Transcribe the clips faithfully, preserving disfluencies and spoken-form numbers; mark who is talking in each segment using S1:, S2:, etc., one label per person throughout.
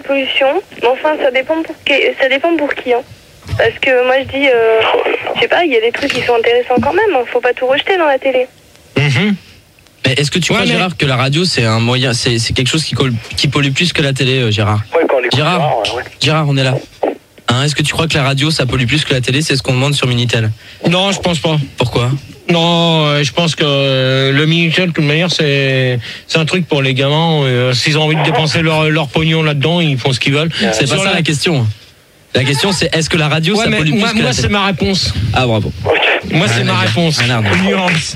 S1: la pollution, mais enfin, ça dépend pour qui, ça dépend pour qui, hein. Parce que moi, je dis, euh, je sais pas, il y a des trucs qui sont intéressants quand même, hein. Faut pas tout rejeter dans la télé.
S2: Mmh.
S3: Mais est-ce que tu
S2: Ouais,
S3: crois,
S2: mais...
S3: Gérard, que la radio, c'est un moyen, c'est, c'est quelque chose qui, colle, qui pollue plus que la télé, euh, Gérard?
S4: Ouais, quand on écoute
S3: Gérard,
S4: Gérard, ouais.
S3: Gérard, on est là. Hein, est-ce que tu crois que la radio, ça pollue plus que la télé? C'est ce qu'on demande sur Minitel.
S2: Non, je pense pas.
S3: Pourquoi?
S2: Non, euh, je pense que euh, le Minitel, de toute manière, c'est c'est un truc pour les gamins. Euh, s'ils ont envie de dépenser leur, leur pognon là-dedans, ils font ce qu'ils veulent.
S3: C'est pas ça la... la question. La question, c'est est-ce que la radio,
S2: ouais,
S3: ça pollue plus
S2: moi,
S3: que la
S2: moi,
S3: télé?
S2: c'est ma réponse.
S3: Ah, bravo.
S4: Okay.
S2: Moi, c'est
S3: ah,
S2: ma réponse.
S3: Ah,
S2: Nuance.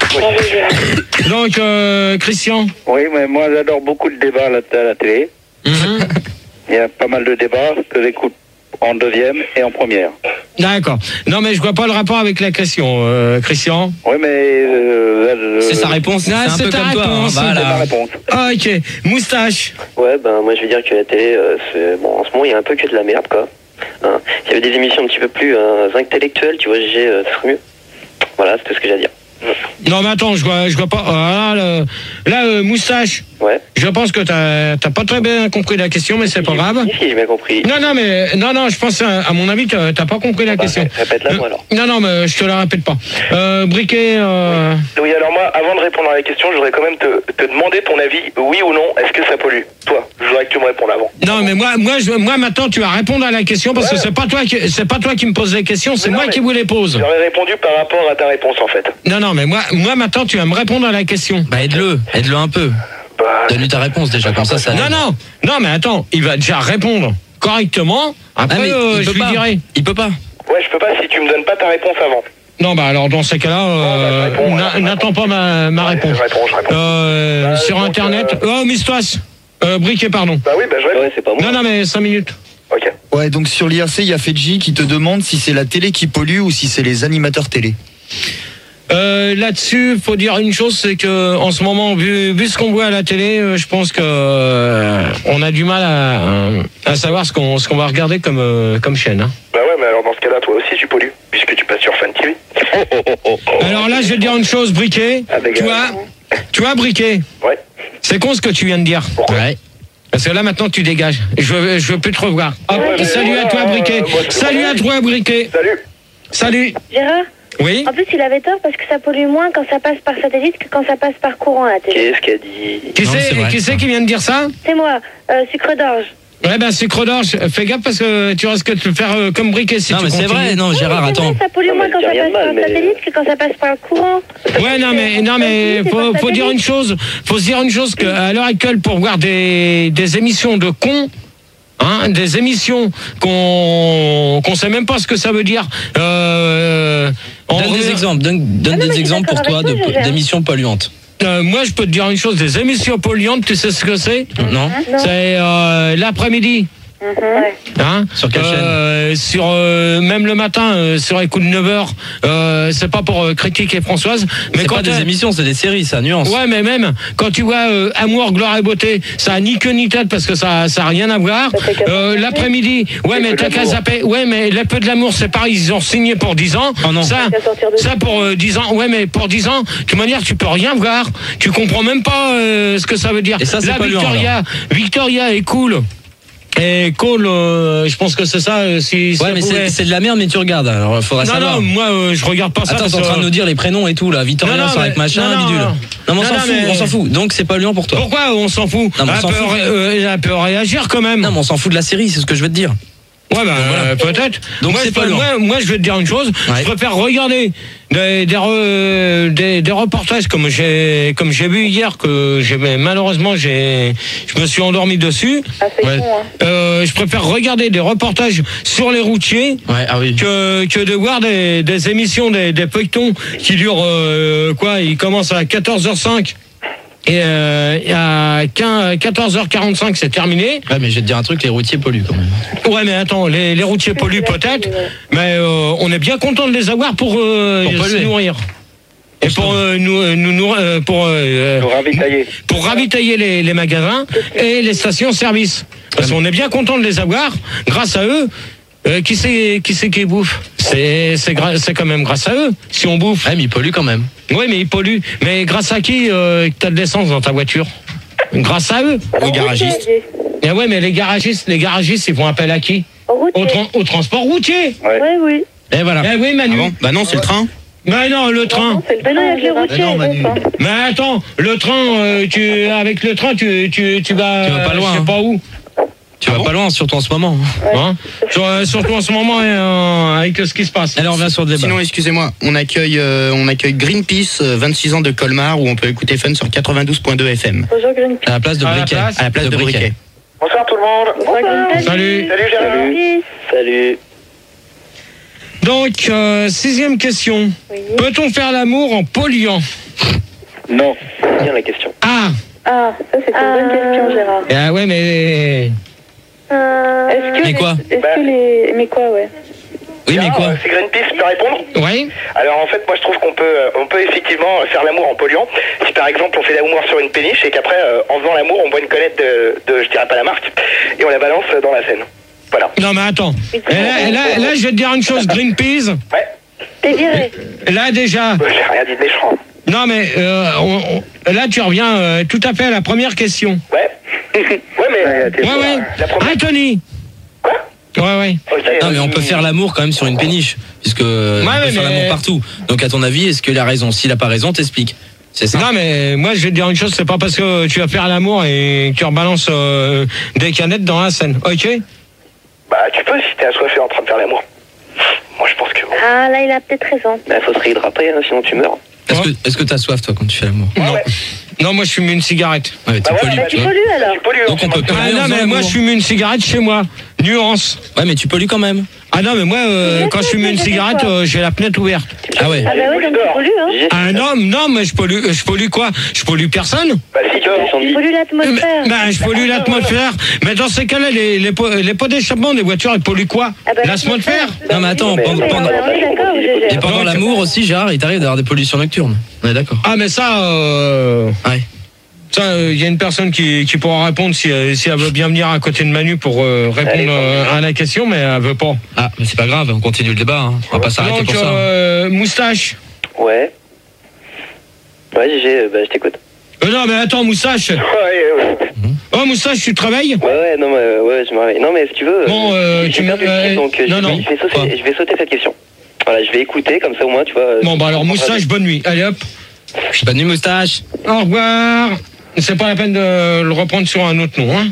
S2: Donc, euh, Christian.
S4: Oui, mais moi, j'adore beaucoup de débats à la, à la télé.
S2: Mm-hmm.
S4: Il y a pas mal de débats que j'écoute en deuxième et en première.
S2: D'accord. Non, mais je vois pas le rapport avec la question, euh, Christian.
S4: Oui, mais... Euh,
S3: c'est sa réponse.
S2: Non,
S3: c'est un
S2: c'est
S3: peu
S2: ta
S3: comme
S2: réponse.
S3: toi. Hein,
S4: c'est
S3: voilà.
S4: ma réponse.
S2: Ah, ok. Moustache.
S5: Ouais, ben moi je vais dire que la télé, euh, c'est... bon, en ce moment il y a un peu que de la merde, quoi. Hein. Il y avait des émissions un petit peu plus euh, intellectuelles, tu vois, G G, euh, ça serait mieux. Voilà, c'est tout ce que j'ai à dire.
S2: Non, mais attends, je vois, je vois pas. Ah, là, là euh, Moustache.
S5: Ouais.
S2: Je pense que t'as, t'as pas très bien compris la question, mais c'est pas grave.
S5: Si, si, j'ai bien compris.
S2: Non, non, mais non, non, je pense à, à mon avis que t'as pas compris la
S5: bah,
S2: question.
S5: Répète-la moi alors.
S2: Non, non, mais je te la répète pas. Euh, Briquet. Euh...
S4: Oui. oui, alors moi, avant de répondre à la question, je voudrais quand même te, te demander ton avis, oui ou non, est-ce que ça pollue? Toi, je voudrais que tu me répondes avant.
S2: Non, mais moi, moi, je, moi, maintenant, tu vas répondre à la question parce ouais. que c'est pas toi qui, c'est pas toi qui me poses les questions, c'est mais moi non, qui vous les pose.
S4: J'aurais répondu par rapport à ta réponse en fait.
S2: Non, non, mais moi, moi, maintenant, tu vas me répondre à la question.
S3: Bah aide-le, aide-le un peu.
S4: Bah,
S3: donne-lui ta réponse déjà, comme ça, ça.
S2: Non, non, non, mais attends, il va déjà répondre correctement. Après, ah, euh, je lui
S3: pas.
S2: dirai.
S3: Il peut pas.
S4: Ouais, je peux pas si tu me donnes pas ta réponse avant.
S2: Non, bah alors dans ces cas-là, euh, oh, bah, réponds, n'attends pas ma, ma
S4: ouais,
S2: réponse.
S4: Je réponds, je réponds.
S2: Euh, bah, sur Internet. Euh... Oh, Mistoise. Euh, Briquet, pardon.
S4: Bah oui, bah je réponds.
S5: Ouais, c'est pas moi.
S2: Non, non, mais cinq minutes.
S4: Ok.
S6: Ouais, donc sur l'I R C, il y a Fedji qui te demande si c'est la télé qui pollue ou si c'est les animateurs télé.
S2: Euh, là-dessus, faut dire une chose, c'est que en ce moment, vu, vu ce qu'on voit à la télé, euh, je pense que euh, on a du mal à, à savoir ce qu'on ce qu'on va regarder comme euh, comme chaîne. Hein.
S4: Bah ouais, mais alors dans ce cas-là, toi aussi tu pollues, puisque tu passes sur Fan T V. Oh, oh, oh, oh, oh.
S2: Alors là, je vais te dire une chose, Briquet.
S4: Ah,
S2: tu vois, tu vois, Briquet.
S4: Ouais.
S2: C'est con ce que tu viens de dire.
S4: Pourquoi?
S2: Ouais. Parce que là maintenant tu dégages. Je veux, je veux plus te revoir. Hop, ouais, salut à toi, Briquet. Euh, salut à toi, Briquet.
S4: Salut.
S2: Salut.
S1: Gérard.
S2: Oui.
S1: En plus, il avait tort parce que ça pollue moins quand ça passe par satellite que quand ça passe par courant à la télé.
S5: Qu'est-ce qu'elle dit?
S2: Qui c'est, qui c'est qui vient de dire ça?
S1: C'est moi, euh, sucre d'orge.
S2: Ouais, ben sucre d'orge, fais gaffe parce que tu risques de te faire euh, comme Briquet si
S3: non,
S2: tu
S3: mais
S2: continues.
S3: c'est vrai, non, Gérard,
S1: oui,
S3: attends.
S1: Vrai, ça pollue
S5: non,
S1: moins quand ça passe
S5: mal,
S1: par
S5: mais...
S1: satellite que quand ça passe par courant.
S2: Ouais, non, mais, non, mais faut, faut dire une chose, faut se dire une chose qu'à l'heure actuelle, pour voir des, des émissions de cons, hein, des émissions qu'on qu'on sait même pas ce que ça veut dire. Euh,
S3: donne des exemples, donne, donne ah non, des exemples pour toi de, d'émissions polluantes.
S2: Euh, moi, je peux te dire une chose, des émissions polluantes, tu sais ce que c'est?
S3: Non.
S1: non.
S2: C'est euh, l'après-midi.
S1: Mmh.
S2: Hein,
S3: sur quelle
S2: euh,
S3: chaîne?
S2: Sur euh, même le matin, euh, sur les coups de neuf heures. Euh, c'est pas pour euh, critiquer Françoise, mais
S3: c'est
S2: quand
S3: pas des émissions, c'est des séries, ça nuance.
S2: Ouais, mais même quand tu vois euh, Amour, gloire et beauté, ça a ni queue ni tête parce que ça ça a rien à voir. Euh, l'après-midi, ouais, mais t'as qu'à zapper. Ouais, mais les peu de l'amour, c'est pareil, ils ont signé pour dix ans.
S3: Oh non.
S2: Ça, ça pour euh, dix ans. Ouais, mais pour dix ans, de toute manière, tu peux rien voir. Tu comprends même pas euh, ce que ça veut dire.
S3: Et ça, c'est
S2: Là,
S3: pas
S2: Victoria, Victoria est cool. Et Cole, euh, je pense que c'est ça. Euh, si, si
S3: ouais, mais
S2: pouvait...
S3: c'est, c'est de la merde, mais tu regardes. Alors, faudra
S2: non,
S3: savoir.
S2: non, moi, euh, je regarde pas ça.
S3: Attends, t'es en train de nous dire les prénoms et tout, là. Victoria,
S2: non, non,
S3: c'est avec machin,
S2: non, non,
S3: bidule. Non, non, mais on s'en
S2: non,
S3: fout,
S2: mais...
S3: on s'en fout. Donc, c'est pas Lyon pour toi.
S2: Pourquoi on s'en fout?
S3: Non, mais on
S2: elle,
S3: s'en
S2: peut,
S3: fout.
S2: Euh, elle peut réagir quand même.
S3: Non, mais on s'en fout de la série, c'est ce que je veux te dire.
S2: Ouais, bah,
S3: voilà.
S2: euh, peut-être.
S3: Donc,
S2: moi,
S3: c'est
S2: je
S3: pas
S2: peux, moi, moi, je vais te dire une chose. Ouais. Je préfère regarder des, des, re, des, des reportages comme j'ai, comme j'ai vu hier, que j'ai, malheureusement, j'ai, je me suis endormi dessus.
S1: Ah, c'est
S2: ouais.
S1: con, hein.
S2: euh, je préfère regarder des reportages sur les routiers
S3: ouais, ah oui.
S2: que, que de voir des, des émissions, des, des feuilletons qui durent, euh, quoi, ils commencent à quatorze heures cinq. Et euh, à quatorze heures quarante-cinq, c'est terminé.
S3: Ouais, mais je vais te dire un truc, les routiers polluent quand même.
S2: Ouais, mais attends, les, les routiers polluent peut-être, mais euh, on est bien content de les avoir pour, euh, pour se nourrir. Et pour euh, nous, nous, nous euh, pour, euh,
S4: pour ravitailler,
S2: pour ravitailler les, les magasins et les stations-service. Parce qu'on est bien content de les avoir. Grâce à eux, euh, qui c'est qui c'est qui bouffe? C'est c'est gra- c'est quand même grâce à eux si on bouffe.
S3: Ouais, mais ils polluent quand même.
S2: Oui, mais ils polluent. Mais grâce à qui euh, t'as de l'essence dans ta voiture? Grâce à eux.
S3: Aux garagistes.
S2: Eh ouais, mais les garagistes, les garagistes, ils font appel à qui?
S1: Routier.
S2: Au, tra- au transport routier.
S4: Ouais.
S1: Oui, oui.
S3: Et voilà.
S2: Eh oui, Manu.
S3: Ah bon bah non, c'est le train.
S2: Mais non, le train.
S1: C'est le train avec les routiers.
S6: non, Manu.
S2: Mais attends, le train, euh, tu, avec le train, tu, tu, tu vas.
S3: Tu vas pas loin,
S2: Je sais
S3: hein.
S2: pas où.
S3: Tu vas pas loin, surtout en ce moment.
S2: Hein Sur- euh, surtout en ce moment, euh, avec ce qui se passe.
S3: Allez, on revient sur le débat.
S6: Sinon, excusez-moi, on accueille, euh, on accueille Greenpeace, euh, vingt-six ans de Colmar, où on peut écouter Fun sur quatre-vingt-douze point deux F M.
S1: Bonjour Greenpeace.
S3: À la place de
S2: À la
S3: Briquet.
S2: place
S6: À la place de Briquet.
S4: Bonsoir tout le monde.
S1: Bonsoir Greenpeace.
S2: Salut.
S4: Salut Gérard.
S5: Salut.
S2: Donc, euh, sixième question.
S1: Oui.
S2: Peut-on faire l'amour en polluant?
S4: Non.
S5: Bien la question.
S2: Ah
S1: Ah, ça c'est une bonne question Gérard.
S2: Ah ouais, mais.
S1: Euh... Est-ce que
S3: Mais quoi
S1: les... Est-ce que les... Mais quoi, ouais.
S3: Oui, mais quoi?
S4: Euh, C'est Greenpeace, tu peux répondre?
S2: Ouais.
S4: Alors en fait, moi je trouve qu'on peut, euh, on peut effectivement faire l'amour en polluant. Si par exemple on fait l'amour sur une péniche et qu'après, euh, en faisant l'amour, on boit une canette de, de, je dirais pas la marque, et on la balance dans la Seine. Voilà.
S2: Non, mais attends. Et là, là, là, je vais te dire une chose, Greenpeace.
S4: Ouais.
S1: T'es viré.
S2: Là, déjà.
S4: Euh, J'ai rien dit de méchant.
S2: Non, mais euh, on- on- là, tu reviens euh, tout à fait à la première question.
S4: Ouais. ouais, mais.
S2: Ouais, ouais.
S4: La première.
S2: Anthony.
S4: Quoi?
S2: Ouais, ouais.
S4: Ok.
S3: Non, mais on peut faire l'amour quand même sur une péniche, puisque on peut
S2: mais-
S3: faire l'amour partout. Donc à ton avis, est-ce qu'il a raison? S'il a pas raison, t'expliques. C'est ça.
S2: Non, mais moi, je vais te dire une chose, c'est pas parce que tu vas faire l'amour et que tu rebalances euh, des canettes dans la Seine. Ok?
S4: Bah, tu peux si t'es assoiffé en train de faire l'amour. Moi, je pense que.
S1: Ah, là, il a peut-être raison.
S5: Bah, faut se réhydrater, hein, sinon tu meurs.
S3: Est-ce
S2: Ouais.
S3: que est-ce que t'as soif toi quand tu fais l'amour?
S2: Non.
S4: ouais.
S2: Non, moi, je fume une cigarette.
S3: Ouais, tu
S4: Bah
S3: pollues,
S4: voilà,
S3: tu
S1: Tu
S3: vois.
S1: pollues alors.
S4: Tu pollues,
S3: Donc on peut
S2: Ah
S3: polluer en
S2: non,
S3: faisant
S2: mais moi,
S3: l'amour.
S2: je fume une cigarette chez moi. Nuance.
S3: Ouais, mais tu pollues quand même.
S2: Ah non, mais moi, euh,
S1: Mais
S2: quand je fume une cigarette, euh, j'ai la fenêtre ouverte.
S3: Ah ouais.
S1: Ah bah oui, donc tu pollues, hein.
S5: J'ai-
S2: Un homme, non, mais je pollue, je pollue quoi? Je pollue personne.
S4: Bah, si tu
S5: Ils sont
S1: Tu
S5: dit-
S1: pollues
S2: Mais,
S1: l'atmosphère.
S2: ben, je pollue l'atmosphère. Mais dans ces cas-là, les, les, pots, les pots d'échappement des voitures, ils polluent quoi?
S1: Ah bah,
S2: L'atmosphère?
S3: Non, mais attends,
S5: Mais-
S3: pendant,
S5: mais-
S3: pendant-
S1: Ouais, on est d'accord, Gégé.
S3: et pendant
S2: Donc-
S3: l'amour aussi, Gérard, il t'arrive d'avoir des pollutions nocturnes. On est d'accord.
S2: Ah, mais ça, euh,
S3: Ouais.
S2: ça, il y a une personne qui, qui pourra répondre si, elle- si elle veut bien venir à côté de Manu pour euh, répondre euh, à la question, mais elle veut pas.
S3: Ah, mais c'est pas grave, on continue le débat. Hein. On va pas s'arrêter
S2: Donc,
S3: pour ça.
S2: euh, moustache.
S5: Ouais. Ouais, Gégé, euh, bah, je t'écoute.
S2: Euh, non, mais attends, moustache.
S4: Ouais, ouais.
S2: Oh, moustache, tu travailles?
S5: Ouais, ouais, non, mais, euh, ouais, je me réveille. Non, mais si tu veux.
S2: Bon, euh, tu
S5: j'ai perdu le
S2: me-
S5: fil, donc euh,
S2: non,
S5: je,
S2: non.
S5: je vais
S2: Quoi
S5: sauter, je vais sauter cette question. Voilà, je vais écouter, comme ça au moins, tu vois.
S2: Bon, bah alors, moustache, bonne nuit. Allez, hop.
S3: Je suis pas venu moustache.
S2: Au revoir. C'est pas la peine de le reprendre sur un autre nom, hein.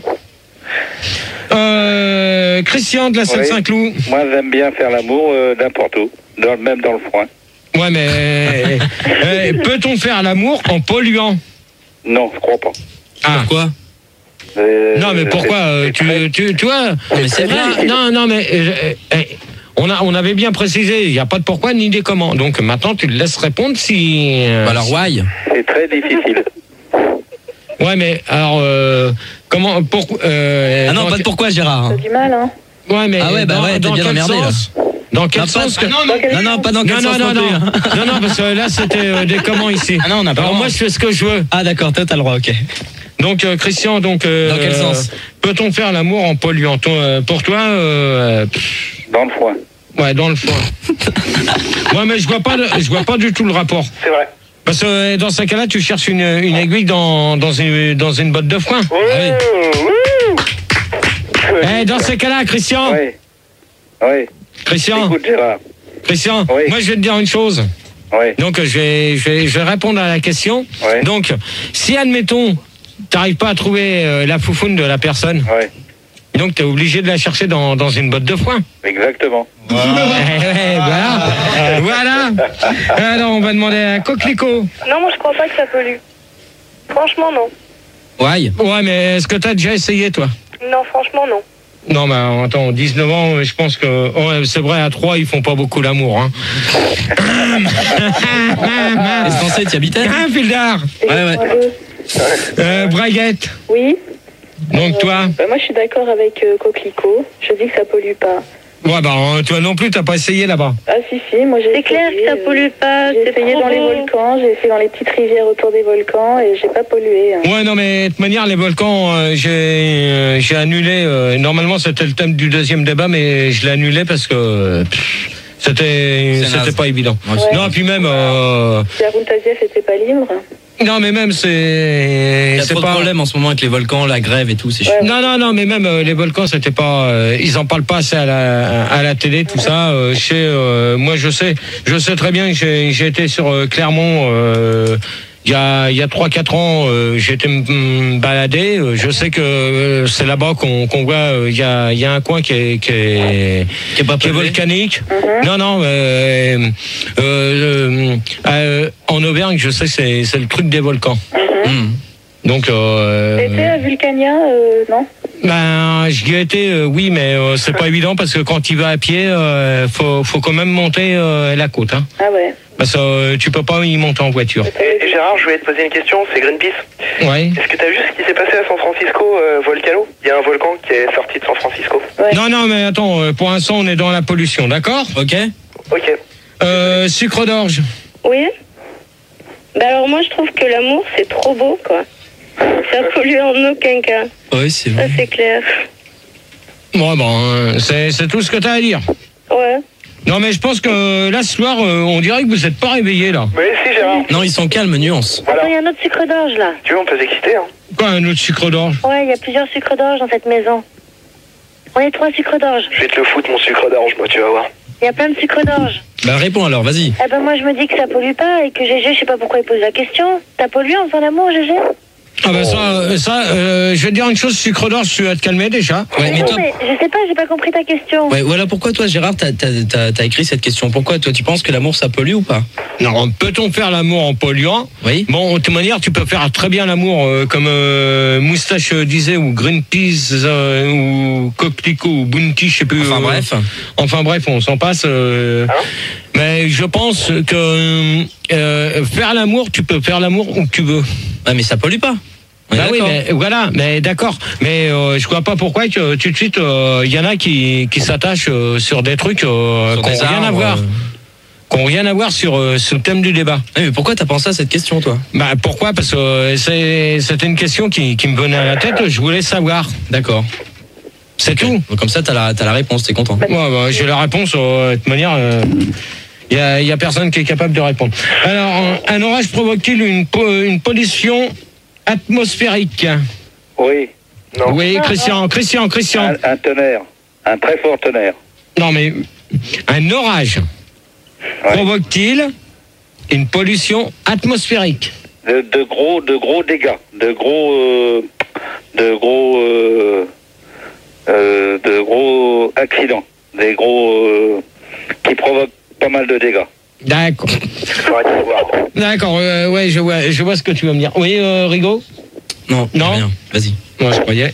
S2: Euh, Christian de la Seine-Saint-Cloud.
S7: Moi, j'aime bien faire l'amour euh, n'importe où, dans, même dans le froid.
S2: Ouais, mais euh, peut-on faire l'amour en polluant?
S7: Non, je crois pas.
S2: Ah.
S3: Pourquoi?
S7: Euh,
S2: Non, mais pourquoi
S7: c'est-
S2: euh,
S7: c'est
S2: tu,
S7: très-
S2: tu, tu vois?
S3: Mais c'est
S2: Non,
S3: vrai.
S2: non, non, mais euh, euh, on a, on avait bien précisé. Il n'y a pas de pourquoi ni des comment. Donc maintenant, tu le laisses répondre si. euh,
S3: Bah alors, why?
S7: C'est très difficile.
S2: Ouais, mais alors euh, comment? Pour, euh,
S3: Ah non,
S2: dans
S3: pas de
S2: que-
S3: pourquoi, Gérard.
S1: T'as du mal, hein.
S2: Ouais, mais
S3: Ah ouais, bah
S2: dans,
S3: ouais, t'es
S2: dans
S3: bien
S2: quel
S3: emmerdé,
S2: sens? Dans quel
S3: Non, pas-
S2: sens que...
S3: non, non, non, pas dans quel
S2: non,
S3: sens
S2: non,
S3: non
S2: non,
S3: plus, hein.
S2: non, non, parce que là c'était euh, des comment ici.
S3: Ah non, on n'a pas
S2: Alors
S3: le
S2: moi
S3: droit.
S2: je fais ce que je veux.
S3: Ah d'accord, toi t'as le droit, ok.
S2: Donc euh, Christian, donc euh,
S3: Dans quel sens?
S2: Peut-on faire l'amour en polluant? Toi, euh, Pour toi, euh, pff,
S7: Dans le froid.
S2: ouais, dans le foin. Ouais, mais je vois pas, le- je vois pas du tout le rapport.
S4: C'est vrai.
S2: Parce que euh, dans ce cas-là, tu cherches une, une aiguille dans, dans une dans une botte de foin.
S4: Ouh,
S3: oui.
S4: ouh.
S2: Eh, dans ces cas-là, Christian,
S7: Oui. Oui.
S2: Christian,
S7: Écoute, Gérard.
S2: Christian,
S7: Oui.
S2: moi je vais te dire une chose.
S7: Oui.
S2: Donc je vais, je vais, je vais répondre à la question.
S7: Oui.
S2: Donc, si admettons, t'arrives pas à trouver euh, la foufoune de la personne,
S7: Oui.
S2: donc t'es obligé de la chercher dans, dans une botte de foin.
S7: Exactement.
S2: Eh ouais, voilà, voilà. Alors on va demander à Coquelicot.
S1: Non, moi je crois pas que ça pollue. Franchement, non.
S3: Why?
S2: Ouais, mais est-ce que t'as déjà essayé toi?
S1: Non, franchement, non.
S2: Non, mais attends, dix-neuf ans, je pense que oh, c'est vrai, à trois, ils font pas beaucoup l'amour. Hein.
S3: Est-ce qu'on sait, t'y habitais?
S2: Ah, Fildar,
S3: Ouais, ouais.
S2: euh, Braguette.
S1: Oui.
S2: Donc toi,
S1: Bah, moi je suis d'accord avec euh, Coquelicot. Je dis que ça pollue pas.
S2: ouais, bah euh, toi non plus, t'as pas essayé là-bas.
S1: Ah si si, moi j'ai. C'est clair que ça pollue pas. J'ai essayé dans les volcans, j'ai essayé dans les petites rivières autour des volcans et j'ai pas pollué. hein.
S2: Ouais, non, mais de toute manière, les volcans, euh, j'ai euh, j'ai annulé. euh, normalement, c'était le thème du deuxième débat, mais je l'ai annulé parce que euh, pff, c'était
S3: C'est
S2: c'était
S3: naze.
S2: pas évident.
S3: Ouais,
S1: c'est
S2: Non, puis même, euh,
S1: La route Tazieff était pas libre.
S2: Non, mais même, c'est.
S3: Il y a
S2: c'est
S3: trop
S2: pas...
S3: de problèmes en ce moment avec les volcans, la grève et tout, c'est chiant.
S2: Non, non, non, mais même euh, les volcans, c'était pas. Euh, ils en parlent pas assez à la, à la télé, tout ça. Euh, chez, euh, moi, je sais, je sais très bien que j'ai, j'ai été sur euh, Clermont. Euh, Il y a il y a trois quatre ans, euh, j'étais me balader. Euh, je sais que euh, c'est là-bas qu'on qu'on voit. Euh, Il y a il y a un coin qui est qui est
S3: Qui est pas
S2: qui est
S3: pollué.
S2: volcanique. Non non. Euh, euh, euh, en Auvergne, je sais que c'est c'est le truc des volcans.
S3: Mmh.
S2: Donc. Euh,
S1: C'était à Vulcania, euh, non?
S2: ben, j'y ai été, euh, oui, mais euh, c'est pas évident parce que quand il va à pied, euh, faut faut quand même monter euh, la côte, hein.
S1: Ah ouais.
S2: Parce que euh, tu peux pas y monter en voiture.
S4: Et, et Gérard, je voulais te poser une question, c'est Greenpeace.
S2: Ouais.
S4: Est-ce que tu as vu ce qui s'est passé à San Francisco, euh, Volcano? Il y a un volcan qui est sorti de San Francisco.
S1: Ouais.
S2: Non, non, mais attends, euh, pour l'instant, on est dans la pollution, d'accord?
S3: Ok.
S4: Ok.
S2: Euh, sucre d'orge.
S1: Oui. Bah alors moi je trouve que l'amour c'est trop beau quoi. Ça pollue en aucun cas.
S3: Oui, c'est
S1: Ça
S3: vrai.
S1: c'est clair.
S2: Bon, bon, hein, c'est c'est tout ce que t'as à dire.
S1: Ouais.
S2: Non, mais je pense que là, ce soir, euh, on dirait que vous êtes pas réveillés, là.
S4: Mais si, Gérard.
S3: Non, ils sont calmes, nuance.
S4: Voilà.
S1: Attends, il y a un autre sucre d'orge là.
S4: Tu veux, on peut s'exciter, hein.
S2: Quoi, un autre sucre d'orge?
S1: Ouais, il y a plusieurs sucres d'orge dans cette maison. On est trois sucres d'orge.
S4: Je vais te le foutre, mon sucre d'orge, moi, tu vas voir.
S1: Il y a plein de sucres d'orge.
S3: Bah réponds alors, vas-y.
S1: Eh ben moi je me dis que ça pollue pas et que Gégé, je sais pas pourquoi il pose la question. T'as pollué en faisant l'amour, Gégé?
S2: Ah ben ça, euh, ça euh, je vais te dire une chose, sucre d'orge, tu vas te calmer déjà.
S3: Ouais, mais
S1: Non,
S3: toi,
S1: mais je sais pas, j'ai pas compris ta question.
S3: ouais, voilà pourquoi toi, Gérard, t'as, t'as, t'as, t'as écrit cette question. Pourquoi toi, tu penses que l'amour ça pollue ou pas?
S2: Non, peut-on faire l'amour en polluant?
S3: Oui.
S2: Bon, de toute manière, tu peux faire très bien l'amour euh, comme euh, Moustache euh, disait, ou Greenpeace, euh, ou Coquelicot, ou Bounty, je sais plus.
S3: Enfin
S2: euh,
S3: bref.
S2: Enfin bref, on s'en passe. euh, mais je pense que euh, faire l'amour, tu peux faire l'amour où tu veux.
S3: Ah mais ça pollue pas. On est
S2: Bah oui,
S3: d'accord.
S2: mais voilà, mais d'accord. Mais euh, je vois pas pourquoi que tout de suite, il euh, y en a qui, qui s'attachent euh, sur des trucs euh,
S3: Sur
S2: qui n'ont
S3: des
S2: rien à
S3: arbres,
S2: voir.
S3: euh.
S2: Qui n'ont rien à voir sur, euh, sur le thème du débat.
S3: Ah, mais pourquoi t'as pensé à cette question, toi?
S2: Bah pourquoi? Parce que euh, c'est, c'était une question qui, qui me venait à la tête, je voulais savoir.
S3: D'accord.
S2: C'est tout.
S3: Donc, comme ça, t'as la, t'as la réponse, t'es content.
S2: Ouais, bah, j'ai la réponse, euh, de toute manière, il n'y a, y a personne qui est capable de répondre. Alors, un, un orage provoque-t-il une, po- une pollution atmosphérique?
S7: Oui.
S4: Non.
S2: Oui, Christian, Christian, Christian.
S7: Un, un tonnerre. Un très fort tonnerre.
S2: Non, mais un orage
S7: Ouais.
S2: provoque-t-il une pollution atmosphérique?
S7: De, de gros, de gros dégâts. De gros, euh, de gros, euh, euh, de gros accidents. Des gros, euh, qui provoquent pas mal de dégâts.
S2: D'accord.
S4: Faut arrêter de voir.
S2: D'accord, euh, ouais, je vois, je vois ce que tu veux me dire. Oui, euh, Rigaud?
S3: Non,
S2: Non.
S3: rien. Vas-y.
S2: Moi, je croyais.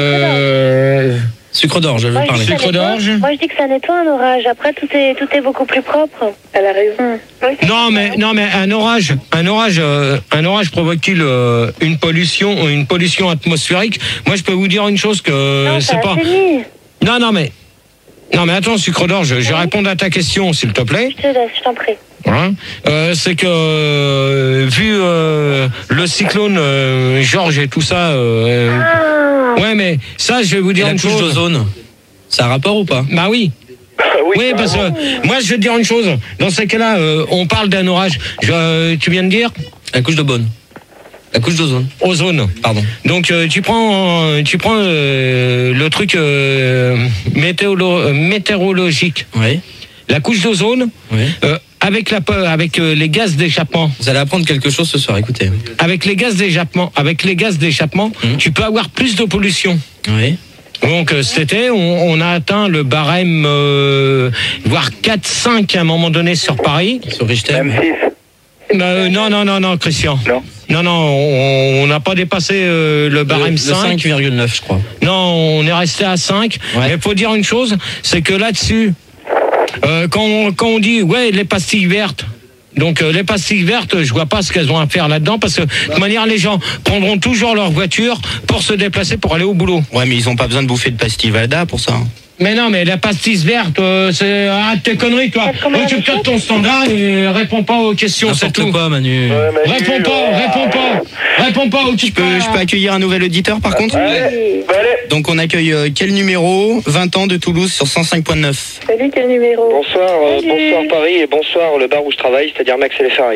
S2: Euh...
S3: Sucre d'orge, je veux
S1: Moi, je
S3: parler.
S1: dis que ça
S2: Sucre
S1: nettoie.
S2: d'orge.
S1: Moi je dis que ça nettoie un orage. Après tout est tout est beaucoup plus propre. Elle a raison.
S2: Non, mais non, mais un orage, un orage, euh, un orage provoque-t-il euh, une pollution, une pollution atmosphérique? Moi, je peux vous dire une chose que
S1: Non,
S2: c'est
S1: ça
S2: pas.
S1: assainit.
S2: Non, non, mais non, mais attends, sucre d'orge. Je vais répondre à ta question, s'il te plaît.
S1: Je te laisse, je t'en prie.
S2: Hein Euh, c'est que euh, vu euh, le cyclone euh, Georges et tout ça, euh,
S1: Ah.
S2: ouais, mais ça, je vais vous
S3: Et
S2: dire
S3: la
S2: une
S3: couche
S2: chose.
S3: d'ozone, ça a rapport ou pas?
S2: Bah oui.
S4: oui,
S2: Oui, parce que moi, je vais te dire une chose. Dans ces cas-là, euh, on parle d'un orage. Je- tu viens de dire
S3: La couche de bonne. La couche d'ozone.
S2: ozone.
S3: Pardon.
S2: Donc euh, tu prends, euh, tu prends euh, le truc euh, météolo- euh, météorologique,
S3: Oui.
S2: la couche d'ozone,
S3: Oui.
S2: euh, avec la, avec euh, les gaz d'échappement,
S3: Vous allez apprendre quelque chose ce soir, écoutez.
S2: avec les gaz d'échappement, avec les gaz d'échappement,
S3: Mhm.
S2: tu peux avoir plus de pollution.
S3: Oui.
S2: Donc euh, cet été, on, on a atteint le barème, euh, voire quatre cinq à un moment donné sur Paris.
S3: Sur Richter.
S7: Même six.
S2: Bah, euh, non, non, non, non, Christian.
S7: Non.
S2: Non, non, on on n'a pas dépassé euh, le barème
S3: Le
S2: cinq.
S3: cinq virgule neuf, je crois.
S2: Non, on est resté à cinq.
S3: Ouais.
S2: Mais il faut dire une chose, c'est que là-dessus, euh, quand, on, quand on dit, ouais, les pastilles vertes, donc euh, les pastilles vertes, je vois pas ce qu'elles ont à faire là-dedans, parce que de toute manière, les gens prendront toujours leur voiture pour se déplacer, pour aller au boulot.
S6: Ouais, mais ils ont pas besoin de bouffer de pastilles Valda pour ça.
S2: Mais non, mais la pastille verte, euh, c'est... Arrête tes conneries, toi.
S1: Parce qu'on m'a
S2: Occupe-toi de
S1: dit-
S2: ton standard et réponds pas aux questions, c'est
S3: N'importe
S2: tout.
S3: quoi, Manu.
S4: Ouais, Manu,
S2: Réponds pas,
S4: euh,
S2: réponds pas, réponds pas,
S6: Je
S2: occupe
S6: peux, je peux accueillir un nouvel auditeur par contre?
S4: Allez, bah allez.
S6: Donc on accueille euh, quel numéro? vingt ans de Toulouse sur cent cinq point neuf.
S1: Salut, quel numéro?
S4: Bonsoir, euh,
S1: Salut.
S4: bonsoir Paris et bonsoir le bar où je travaille, c'est-à-dire Max et les Ferrailleurs.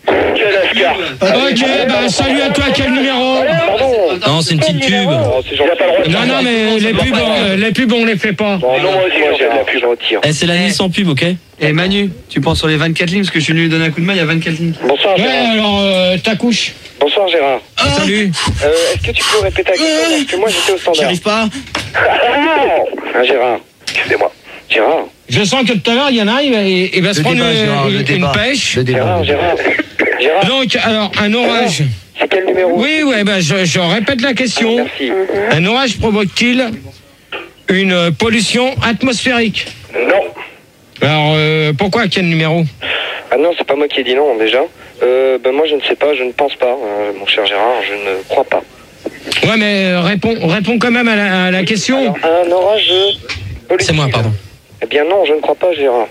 S4: Quel Ascar.
S2: Ok, bah salut à toi, quel numéro?
S3: Non, c'est une petite pub.
S2: Non, non, mais les pubs, on- les pubs, on les fait pas.
S4: Non, moi aussi, j'en fais de la pub.
S3: Eh, c'est la ligne sans pub, ok?
S8: Et Manu, tu penses sur les vingt-quatre lignes, parce que je suis venu lui donner un coup de main, il y a vingt-quatre lignes.
S4: Bonsoir,
S2: Ouais,
S4: Gérard.
S2: alors, euh, ta couche.
S4: Bonsoir, Gérard.
S2: Salut.
S4: Euh, Est-ce que tu peux répéter la question? Parce que moi, j'étais au
S6: J'y
S4: standard.
S6: arrive pas.
S4: Ah, Gérard. Excusez-moi. Gérard.
S2: Je sens que tout à l'heure, il y en a, il va, il va se
S6: Le
S2: prendre
S6: débat,
S2: une,
S6: Gérard, le
S2: une-
S6: débat.
S2: une pêche.
S6: Le débat.
S4: Gérard, Gérard. Gérard.
S2: Donc, alors, un orage.
S4: C'est quel numéro?
S2: Oui, ouais, bah, je, je répète la question.
S4: Merci.
S2: Un orage provoque-t-il une pollution atmosphérique?
S4: Non.
S2: Alors, euh, pourquoi? Quel numéro?
S4: Ah non, c'est pas moi qui ai dit non, déjà. Euh, ben moi, je ne sais pas, je ne pense pas, euh, mon cher Gérard, je ne crois pas.
S2: Ouais, mais euh, réponds, réponds quand même à la, à la question.
S4: Alors, un orage...
S3: C'est moi, pardon.
S4: Eh bien non, je ne crois pas, Gérard.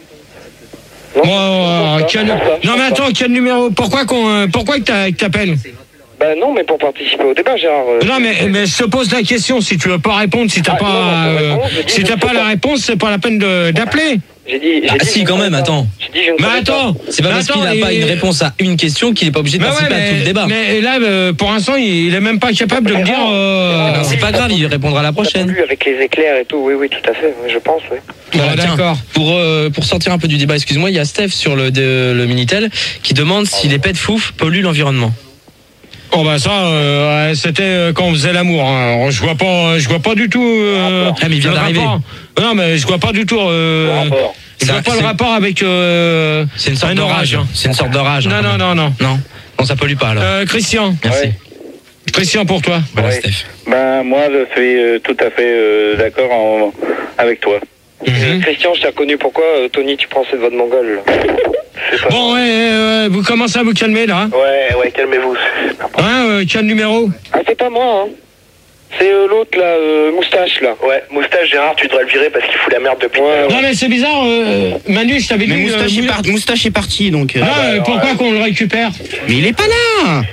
S4: Non,
S2: Moi,
S4: je
S2: euh,
S4: pense pas,
S2: quel-
S4: je pense pas, je
S2: Non, mais
S4: pense pas.
S2: attends, quel numéro? Pourquoi qu'on, euh, pourquoi que t'a- que t'appelles?
S4: Bah non, mais pour participer au débat, Gérard. euh,
S2: Non, mais, mais je te pose la question. Si tu veux pas répondre, si t'as
S4: Ah,
S2: pas,
S4: non, non,
S2: euh,
S4: pour répondre, j'ai dit,
S2: si
S4: je
S2: t'as
S4: ne
S2: pas
S4: sais
S2: la
S4: pas.
S2: réponse, c'est pas la peine de- d'appeler.
S4: J'ai dit... j'ai
S3: Ah
S4: dit,
S3: si,
S4: je ne
S3: quand
S4: savais
S3: même,
S4: pas.
S3: attends.
S4: J'ai dit, je ne
S2: Mais
S4: savais pas.
S2: attends.
S3: C'est pas
S2: mais
S3: parce qu'il
S2: attends,
S3: n'a pas
S2: et-
S3: une réponse à une question qu'il est pas obligé de
S2: Bah ouais,
S3: participer à tout le
S2: mais,
S3: débat.
S2: mais là, euh, pour l'instant, il, il est même pas capable de me dire. euh,
S3: Eh ben, c'est pas grave, il répondra la prochaine.
S4: Entendu, avec les éclairs et tout, oui, oui, tout à fait, oui, je pense, oui.
S3: Voilà,
S2: Bon,
S3: tiens,
S2: d'accord.
S3: Pour, euh, pour sortir un peu du débat, excuse-moi, il y a Steph sur le, de- le Minitel qui demande si les pets de fouf polluent l'environnement.
S2: Oh bah ça, euh, ouais, c'était euh, quand on faisait l'amour. Hein. Alors, je vois pas, je vois pas du tout. Euh,
S3: Ah, mais il vient
S2: le
S3: d'arriver.
S2: rapport. Non, mais je vois pas du tout. Euh,
S4: rapport.
S2: je vois
S3: Ça,
S2: pas le
S3: c'est-
S2: rapport avec. Euh,
S3: C'est une sorte
S2: un
S3: d'orage.
S2: orage.
S3: C'est une sorte d'orage.
S2: Non,
S3: hein,
S2: non,
S3: quand
S2: non, non.
S3: même. Non, non, ça pollue pas alors.
S2: Euh, Christian,
S3: Merci.
S4: Ouais.
S2: Christian pour toi.
S3: Voilà,
S7: Ouais.
S3: Steph.
S7: Ben, moi, je suis euh, tout à fait euh, d'accord en- avec toi.
S2: Mhm.
S4: Euh, Christian, je t'ai reconnu pourquoi, euh, Tony, tu prends cette voix de mongol, là. C'est pas
S2: Bon, ouais, ouais, ouais, vous commencez à vous calmer là.
S4: Ouais, ouais, calmez-vous.
S2: Hein, euh, quel numéro?
S4: Ah, c'est pas moi, hein. C'est euh, l'autre, là, euh, Moustache, là. Ouais, Moustache, Gérard, tu devrais le virer parce qu'il fout la merde depuis. Ouais,
S2: Non mais c'est bizarre. Euh, Manu, je t'avais dit.
S6: Mais Moustache,
S2: euh,
S6: est par- Moustache est parti, donc. euh,
S2: Non,
S4: bah,
S2: euh,
S4: alors,
S2: pourquoi
S4: euh,
S2: qu'on le récupère?
S6: Mais il est pas là.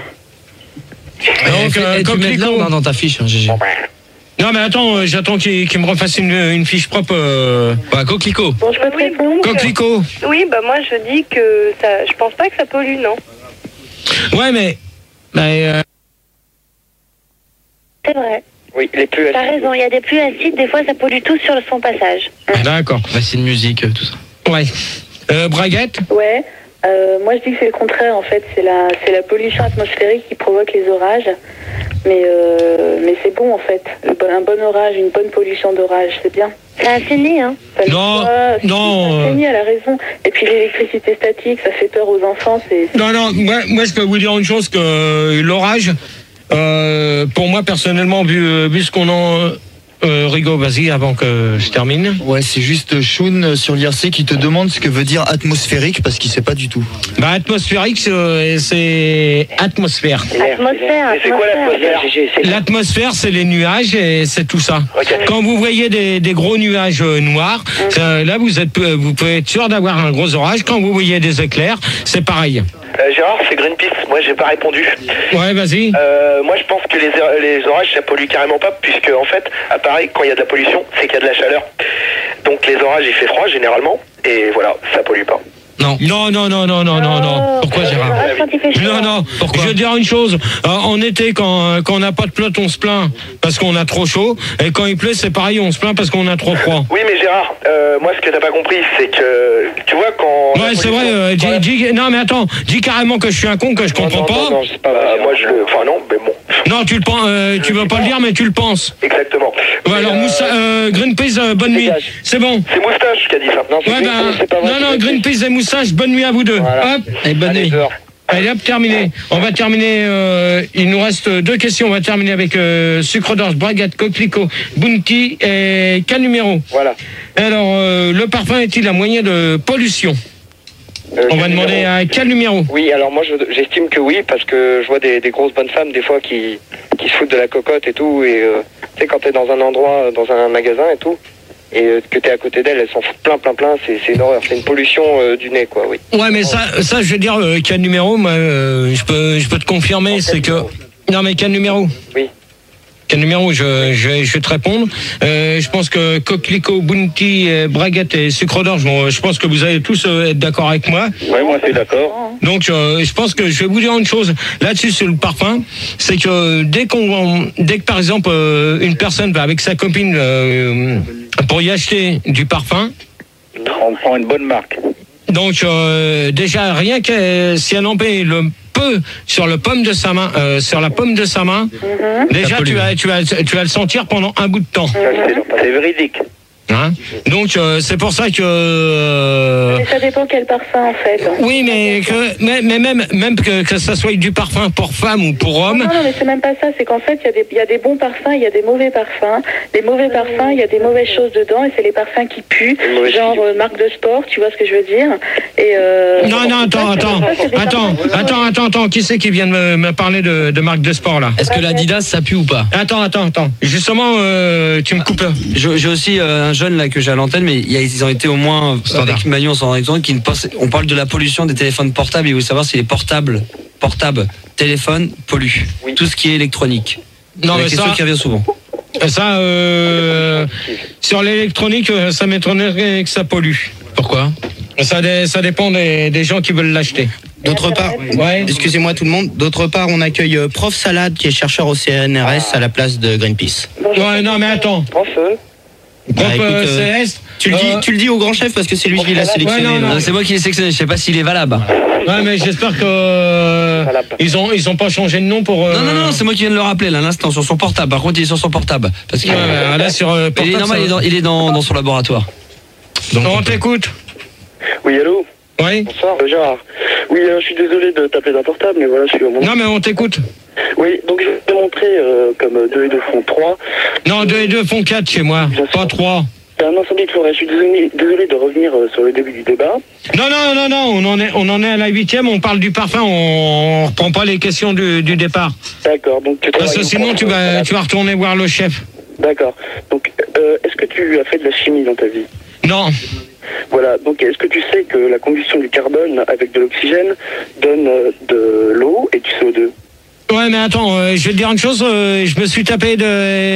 S2: Donc,
S3: Eh,
S2: euh,
S3: eh, tu mets de
S2: coquelicot.
S3: l'ordre dans ta fiche, hein, G G.
S2: Non mais attends, euh, j'attends qu'il qu'il me refasse une, une fiche propre. Euh,
S3: Bah, coquelicot.
S1: Bon, je peux te répondre.
S2: coquelicot.
S1: Oui, bah moi je dis que ça, je pense pas que ça pollue, non.
S2: Ouais mais. Bah, euh,
S9: C'est vrai.
S4: Oui, les plus
S9: T'as raison, il y a des pluies acides, des fois ça pollue tout sur son passage.
S2: D'accord.
S3: Bah, c'est une musique, euh, tout ça.
S2: Ouais. Euh, Braguette.
S10: Ouais, euh, moi je dis que c'est le contraire en fait, c'est la, c'est la pollution atmosphérique qui provoque les orages, mais, euh, mais c'est bon en fait, Le bon- un bon orage, une bonne pollution d'orage, c'est bien.
S9: Ça assainit, hein.
S10: Ça le
S2: Non,
S10: voit, si,
S2: non,
S10: ça
S2: euh.
S10: assainit, elle a raison. Et puis l'électricité statique, ça fait peur aux enfants, c'est... c'est-
S2: Non non, moi, moi je peux vous dire une chose que euh, l'orage, euh, pour moi personnellement, vu, vu ce qu'on en. Euh, Rigo, vas-y avant que je termine.
S11: Ouais, c'est juste Shun sur l'I R C qui te demande ce que veut dire atmosphérique parce qu'il sait pas du tout.
S2: Bah atmosphérique, c'est, euh, c'est atmosphère.
S9: Atmosphère,
S4: Et c'est quoi l'atmosphère?
S2: L'atmosphère, c'est les nuages et c'est tout ça. Quand vous voyez des, des gros nuages euh, noirs, ça, là vous êtes, euh, vous pouvez être sûr d'avoir un gros orage. Quand vous voyez des éclairs, c'est pareil.
S4: Euh, Gérard, c'est Greenpeace. Moi, j'ai pas répondu.
S2: Ouais, vas-y.
S4: Euh, moi, je pense que les, les orages, ça pollue carrément pas, puisque en fait, à Paris, quand il y a de la pollution, c'est qu'il y a de la chaleur. Donc les orages, il fait froid généralement, et voilà, ça pollue pas.
S3: Non.
S2: Non, non, non, non, non, non, non.
S3: Pourquoi, Gérard?
S9: Ah, quand il fait chaud.
S2: Non, non.
S3: Pourquoi
S2: Je veux dire une chose. Euh, en été, quand quand on n'a pas de flotte, on se plaint parce qu'on a trop chaud. Et quand il pleut, c'est pareil, on se plaint parce qu'on a trop froid.
S4: Oui, mais Gérard, euh, moi, ce que t'as pas compris, c'est que, tu vois, quand...
S2: Ouais, c'est vrai. Euh, dis, dis- non, mais attends. Dis carrément que je suis un con, que je comprends
S4: non,
S2: pas.
S4: Non, non, c'est pas vrai. Moi, je le... Enfin, non, mais bon.
S2: Non, tu le penses. Euh, tu veux pas le dire, mais tu le penses.
S4: Exactement.
S2: Ouais, alors,
S4: euh,
S2: Moussa, euh, Greenpeace, euh, bonne nuit.
S4: dégage.
S2: C'est bon.
S4: C'est Moustache qui a dit ça. Non, c'est
S2: Ouais,
S4: Greenpeace,
S2: ben,
S4: c'est pas vrai,
S2: non,
S4: c'est
S2: non,
S4: Greenpeace.
S2: Greenpeace et Moussage, bonne nuit à vous deux.
S4: Voilà.
S2: Hop, et bonne
S4: Allez,
S2: nuit.
S4: dehors.
S2: Allez, hop, terminé. On va terminer, euh, il nous reste deux questions. On va terminer avec euh, Sucre d'Orge, Braguette, Coquelicot, Bounty et quel numéro?
S4: Voilà.
S2: Alors, euh, le parfum est-il un moyen de pollution?
S4: Euh,
S2: On va
S4: quel
S2: demander
S4: numéro
S2: à quel numéro?
S4: Oui, alors moi je- j'estime que oui, parce que je vois des, des grosses bonnes femmes des fois qui, qui se foutent de la cocotte et tout, et euh, tu sais quand t'es dans un endroit, dans un magasin et tout, et euh, que t'es à côté d'elles, elles s'en foutent plein plein plein, c'est c'est une horreur, c'est une pollution euh, du nez quoi, oui.
S2: Ouais, mais ça, ça, je veux dire, euh, quel numéro? Moi, euh, je peux, je peux te confirmer, c'est que. Non, mais quel numéro?
S4: Oui.
S2: Quel numéro je, je, je vais te répondre. Euh, je pense que Coquelicot, Bounty, Braguette et Sucre d'Orge, bon, je pense que vous allez tous euh, être d'accord avec moi.
S7: Oui, moi je suis d'accord.
S2: Donc euh, je pense que je vais vous dire une chose là-dessus sur le parfum, c'est que dès qu'on, dès que par exemple euh, une personne va avec sa copine euh, pour y acheter du parfum,
S7: on prend une bonne marque.
S2: Donc euh, déjà rien que si elle en paye le peu sur le pomme de sa main, euh, sur la pomme de sa main, mm-hmm. déjà tu vas, tu vas, tu vas le sentir pendant un bout de temps.
S7: Mm-hmm. C'est véridique.
S2: Hein donc euh, c'est pour ça que. Euh...
S10: Mais ça dépend quel parfum en fait.
S2: Oui, mais que, mais, mais même même que, que ça soit du parfum pour femme ou pour homme.
S10: Non, non, mais c'est même pas ça. C'est qu'en fait, il y a des il y a des bons parfums, il y a des mauvais parfums. Les mauvais parfums, il y a des mauvaises choses dedans et c'est les parfums qui puent, genre euh, marque de sport. Tu vois ce que je veux dire? Et euh,
S2: non, non, attends, attends, attends, attends, attends, attends. Qui c'est qui vient de me, me parler de, de marque de sport là?
S3: Est-ce que l'Adidas ça pue ou pas?
S2: Attends, attends, attends. Justement, euh, tu me coupes.
S3: J'ai aussi euh, un jeune là que j'ai à l'antenne, mais il y a, ils ont été au moins
S2: Standard.
S3: Avec Manu, on s'en rend compte qu'ils ne pensent- on parle de la pollution des téléphones portables. Il faut savoir si les portables, portables, téléphones polluent. Oui. Tout ce qui est électronique.
S2: Non,
S3: la
S2: mais
S3: question
S2: ça-
S3: qui revient souvent.
S2: Ça, euh, sur l'électronique, ça m'étonnerait que ça pollue.
S3: Pourquoi?
S2: Ça, dé- ça dépend des, des gens qui veulent l'acheter.
S6: D'autre part,
S2: Ouais.
S6: excusez-moi tout le monde, d'autre part, on accueille euh, Prof Salade qui est chercheur au C N R S à la place de Greenpeace.
S2: Ouais, non, mais attends.
S4: Prof, euh,
S6: Bah,
S2: Prof,
S6: écoute,
S2: euh,
S6: euh,
S2: C S,
S6: tu, le dis,
S2: euh,
S6: tu le dis au grand chef parce que c'est lui qui l'a sélectionné.
S2: Ouais, non, non.
S3: Non, c'est moi qui l'ai sélectionné, je sais pas s'il est valable.
S2: Ouais, mais j'espère que euh, ils ont ils ont pas changé de nom pour. euh,
S3: Non, non, non, c'est moi qui viens de le rappeler là, à l'instant, sur son portable. Par contre, il est sur son portable. Parce que,
S2: Ouais, ouais, là sur euh,
S3: Mais il est
S2: portable,
S3: normal,
S2: ça-
S3: il est dans, il est dans, dans son laboratoire.
S2: Donc, on t'écoute.
S4: Oui, allô?
S2: Oui.
S4: Bonsoir, euh, Gérard. Oui, euh, je suis désolé de t'appeler d'un portable, mais voilà, je suis au monde.
S2: Non, mais on t'écoute.
S4: Oui, donc je vais te montrer euh, comme deux et deux font trois.
S2: Non, deux et deux font quatre chez moi, pas trois.
S4: C'est un incendie de forêt. Je suis désolé, désolé de revenir euh, sur le début du débat.
S2: Non, non, non, non, on en est, on en est à la huitième, on parle du parfum, on, on reprend pas les questions du, du départ.
S4: D'accord, donc tu
S2: Parce que
S4: travailles
S2: sinon,
S4: en-
S2: tu vas, tu vas retourner voir le chef.
S4: D'accord. Donc, euh, est-ce que tu as fait de la chimie dans ta vie?
S2: Non.
S4: Voilà, donc est-ce que tu sais que la combustion du carbone avec de l'oxygène donne euh, de l'eau et du C O deux?
S2: Ouais, mais attends, euh, je vais te dire une chose, euh, je me suis tapé de...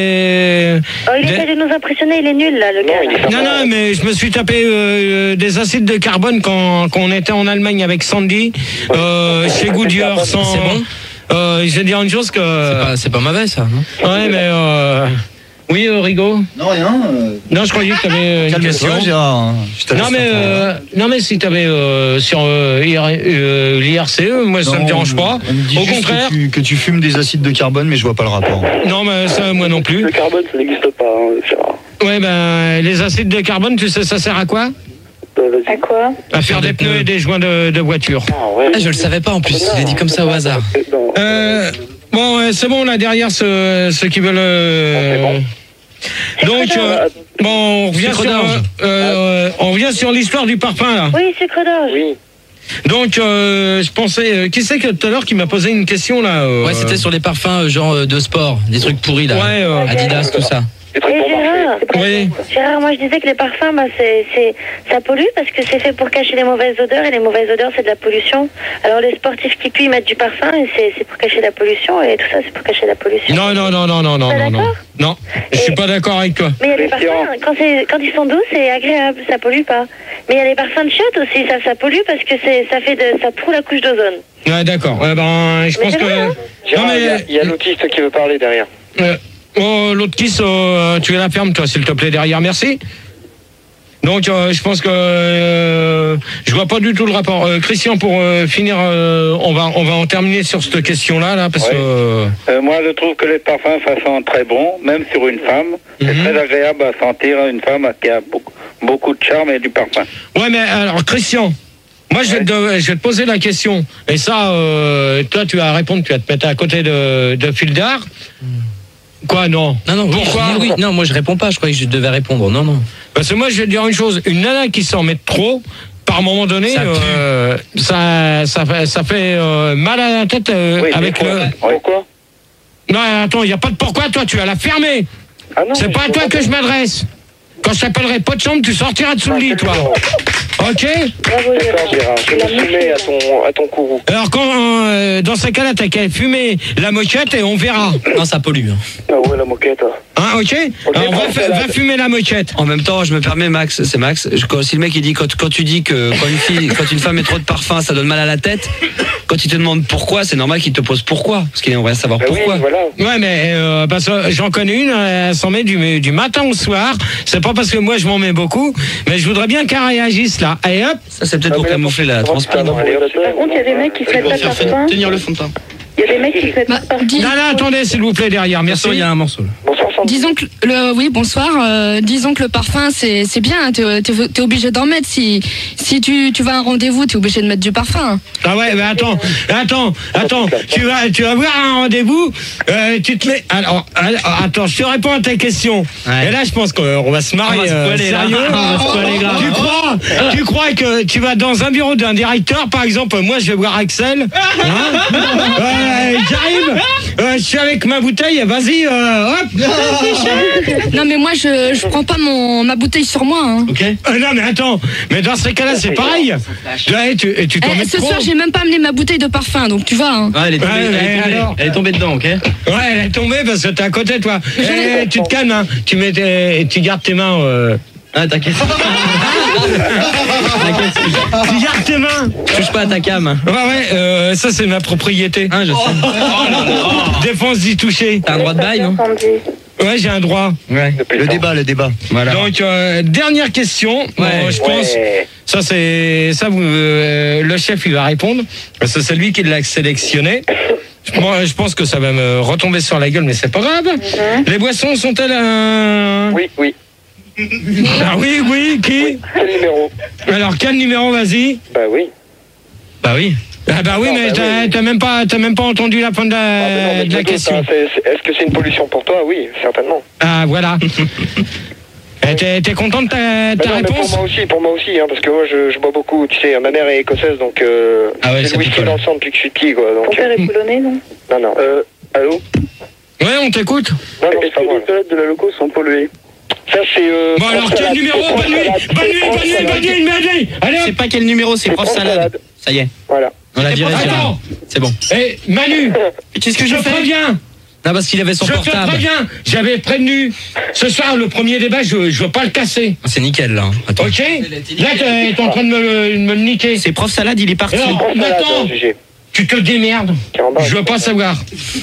S9: Oh, il
S2: de-
S9: essaie de nous impressionner, il est nul là, le gars.
S2: Non, non, mais je me suis tapé euh, des acides de carbone quand, quand on était en Allemagne avec Sandy, euh, chez Goodyear, sans...
S3: C'est bon.
S2: Euh, je vais te dire une chose que...
S3: C'est pas, c'est pas mauvais ça, non?
S2: Ouais, mais... Euh... Oui, euh, Rigaud?
S11: Non, rien. euh,
S2: Non, je croyais que tu avais une question.
S11: Calme-toi, Gérard. hein. Je te
S2: Non
S11: laisse
S2: mais,
S11: faire.
S2: euh, non mais si tu avais euh, sur euh, I R- euh, l'I R C E, moi ça
S11: Non,
S2: me dérange pas.
S11: on me dit
S2: Au
S11: juste
S2: contraire.
S11: Que tu, que tu fumes des acides de carbone, mais je vois pas le rapport.
S2: Non mais ça moi non plus.
S4: Le carbone, ça n'existe pas, hein, Gérard.
S2: Ouais ben les acides de carbone, tu sais ça sert à quoi?
S4: Euh, vas-y.
S10: À quoi?
S2: À faire des pneus et des joints de, de voiture.
S4: Ah, ouais.
S3: Ah, je le savais pas en plus, je l'ai dit comme ça au hasard.
S4: Non.
S2: Euh, bon ouais, c'est bon là derrière ceux, ceux qui veulent. euh, Donc euh, bon on revient
S3: Sucre
S2: sur
S3: d'orge.
S2: euh, euh, on revient sur l'histoire du parfum là.
S9: Oui, sucre d'orge.
S4: Oui.
S2: Donc euh, je pensais euh, qui c'est que tout à l'heure qui m'a posé une question là euh,
S3: Ouais, c'était sur les parfums euh, genre euh, de sport, des trucs pourris là.
S2: Ouais, euh,
S3: Adidas, tout ça.
S4: Des trucs
S9: Et
S4: pour marcher.
S9: Gérard,
S2: Oui.
S9: Gérard, moi je disais que les parfums, bah, c'est, c'est, ça pollue parce que c'est fait pour cacher les mauvaises odeurs et les mauvaises odeurs c'est de la pollution. Alors les sportifs qui puent ils mettent du parfum et c'est, c'est pour cacher la pollution et tout ça c'est pour cacher la pollution.
S2: Non, non, non, non, non, non,
S9: Pas
S2: non, non.
S9: d'accord?
S2: Non, je suis pas d'accord avec toi.
S9: Mais il y a des
S4: Christian.
S9: parfums, quand, c'est, quand ils sont doux, c'est agréable, ça pollue pas. Mais il y a les parfums de chiottes aussi, ça, ça pollue parce que c'est, ça fait de, ça troue la couche d'ozone.
S2: Ouais, d'accord. Ouais, ben, je
S9: Mais
S2: pense
S9: c'est
S2: que.
S9: vrai, hein.
S4: Gérard,
S2: Non,
S4: il y a-
S2: mais.
S4: il y a, l'autiste qui veut parler derrière.
S2: euh, oh, l'autre kiss, euh, tu la fermes, toi, s'il te plaît, derrière. Merci. Donc, euh, je pense que euh, je vois pas du tout le rapport. Euh, Christian, pour euh, finir, euh, on va on va en terminer sur cette question-là, là, parce
S7: Ouais.
S2: que. euh,
S7: Euh, moi, je trouve que les parfums, ça sent très bon, même sur une femme. C'est
S2: Mhm.
S7: très agréable à sentir une femme qui a beaucoup, beaucoup de charme et du parfum.
S2: Ouais, mais alors, Christian, moi, je vais, te, je vais te poser la question. Et ça, euh, toi, tu vas répondre, tu vas te mettre à côté de, de Fildar. Quoi, non?
S3: Non, non, oui,
S2: Pourquoi?
S3: oui, oui, non, moi je réponds pas, je croyais que je devais répondre. Non, non.
S2: Parce que moi, je vais te dire une chose. Une nana qui s'en met trop, par moment donné,
S3: Ça pue.
S2: euh, ça, ça fait, ça fait euh, mal à la tête euh,
S7: Oui,
S2: avec
S7: des
S2: le...
S7: fois.
S4: Pourquoi?
S2: Non, attends, il n'y a pas de pourquoi, toi, tu vas la fermer.
S4: Ah non,
S2: C'est
S4: mais
S2: pas
S4: je
S2: à toi
S4: comprends
S2: que je m'adresse. Quand je t'appellerai pas de chambre, tu sortiras de sous le lit, toi. Ok.
S10: Bravo Gérard.
S4: D'accord, Gérard. Je
S10: La
S4: me soumets à ton, à ton courroux.
S2: Alors quand euh, dans ce cas-là, t'as qu'à fumer la moquette et on verra.
S3: Non, ça pollue. Hein.
S4: Ah ouais, la moquette.
S2: Hein, ok. Alors va,
S4: prends
S2: va fumer la moquette.
S3: En même temps, je me permets, Max, c'est Max. Je, quand, si le mec il dit quand, quand tu dis que quand une fille, quand une femme met trop de parfum, ça donne mal à la tête. Quand il te demande pourquoi, c'est normal qu'il te pose pourquoi, parce qu'il aimerait savoir
S4: Bah
S3: pourquoi.
S4: oui, voilà.
S2: Ouais, mais euh, parce que j'en connais une, elle s'en met du, du matin au soir. C'est pas parce que moi je m'en mets beaucoup, mais je voudrais bien qu'elle réagisse là. Allez hop.
S3: Ça c'est peut-être
S4: Ah,
S3: pour
S4: mais
S3: camoufler la transpire.
S10: Par contre, il y a des mecs qui se mettent pas de parfum.
S6: Tenir le fond de teint.
S10: Il y a des mecs qui se mettent pas de parfum.
S2: Non, non, attendez, s'il vous plaît, derrière. Merci.
S3: Il y a un morceau là.
S4: Bonsoir, Sandy.
S12: Disons que le, oui, bonsoir. Euh, disons que le parfum, c'est, c'est bien. T'es, t'es, t'es obligé d'en mettre. Si, si tu, tu vas à un rendez-vous, t'es obligé de mettre du parfum.
S2: Ah ouais, mais attends, attends, attends. Tu vas, tu vas voir un rendez-vous. Euh, tu te mets. Alors, alors, attends, je te réponds à ta question.
S3: Ouais.
S2: Et là, je pense qu'on va se marrer.
S3: On va se
S2: euh,
S3: poiler, là.
S2: sérieux.
S3: On va se poiler grave.
S2: Tu crois, tu crois que tu vas dans un bureau d'un directeur, par exemple, moi, je vais voir Axel. Hein euh, J'arrive. Euh, je suis avec ma bouteille. Vas-y, euh, hop.
S12: Non, mais moi, je, je prends pas mon, ma bouteille sur moi. Hein.
S2: Ok. Euh, non, mais attends. Mais dans ces cas-là, c'est pareil. Ouais, tu, tu t'en
S12: Eh,
S2: mets
S12: ce
S2: trop.
S12: soir, j'ai même pas amené ma bouteille de parfum, donc tu vois. Hein.
S3: Ouais, elle est tombée,
S2: Ouais,
S3: elle, est
S2: mais
S3: tombée
S2: alors
S3: elle est tombée dedans, ok.
S2: Ouais, elle est tombée parce que t'es à côté, toi. Eh, tu te calmes, hein. Tu mets tes- tu gardes tes mains. Euh...
S3: Ah, t'inquiète.
S2: Tu gardes tes mains.
S3: Touche pas à ta cam.
S2: Ouais, ouais. Euh, ça, c'est ma propriété.
S3: Hein, je sais.
S2: Défense d'y toucher.
S3: T'as un droit de bail, non?
S2: Ouais, j'ai un droit.
S3: Ouais.
S11: Le débat, le débat.
S3: Voilà.
S2: Donc, euh, dernière question. Bon,
S3: Ouais.
S2: je pense.
S4: Ouais.
S2: Ça, c'est ça. Vous, euh, le chef, il va répondre parce que c'est lui qui l'a sélectionné. Moi, je pense que ça va me retomber sur la gueule, mais c'est pas grave. Les boissons sont-elles un...
S4: Oui, oui.
S2: Ah oui, oui, qui?
S4: Quel numéro?
S2: Alors, quel numéro, vas-y?
S4: Bah oui.
S2: Bah oui. Ah bah oui,
S4: Non,
S2: mais
S4: bah
S2: t'as
S4: oui.
S2: t'as même pas, t'as même pas entendu la fin de la,
S4: Ah, mais non, mais
S2: de
S4: je
S2: la
S4: me doute,
S2: question.
S4: hein, c'est- c'est- Est-ce que c'est une pollution pour toi? Oui, certainement.
S2: Ah voilà. Eh, T'es t'es content de ta,
S4: Bah
S2: ta
S4: non, mais pour
S2: réponse?
S4: moi aussi, pour moi aussi, hein, parce que moi je, je bois beaucoup. Tu sais, ma mère est écossaise, donc euh,
S3: Ah ouais,
S4: j'ai
S3: c'est
S4: le whisky
S3: picole.
S4: dans le sang depuis que je suis petit, quoi.
S10: Ton
S4: Donc,
S10: père
S4: euh,
S10: est polonais, non?
S4: non, non. Euh, allô?
S2: Ouais, on t'écoute.
S4: Non, non, est-ce que les toilettes de la loco sont polluées? Ça, c'est. Euh,
S2: Bon alors, quel numéro? Bonne nuit, bonne nuit, bonne nuit, bonne nuit, bonne nuit. Allez
S3: Je sais
S2: hop.
S3: pas quel numéro, c'est
S4: C'est
S3: prof
S4: prof
S3: salade.
S4: salade.
S3: Ça y est.
S4: Voilà.
S3: On l'a viré.
S2: Attends.
S3: Gérard. C'est bon.
S2: Eh, Manu,
S3: Qu'est-ce que
S2: je
S3: je fais?
S2: préviens.
S3: Non, parce qu'il avait son
S2: Je te
S3: portable.
S2: préviens. J'avais prévenu. Ce soir, le premier débat, je, je veux pas le casser.
S3: C'est nickel là. Attends.
S2: Ok? Là, t'es t'es en train de me, de me le niquer.
S3: C'est prof salade, il est parti.
S2: Alors,
S4: Prof salade,
S2: maintenant,
S4: hein, G G.
S2: tu te démerdes.
S4: Caramba.
S2: Je veux pas savoir.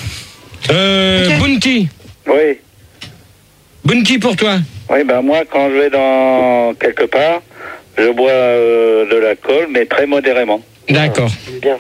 S2: Euh, Bounty.
S7: Oui.
S2: Bounty pour toi.
S7: Oui, ben moi, quand je vais dans quelque part, je bois euh, de l'alcool, mais très modérément.
S2: D'accord.
S4: Bien.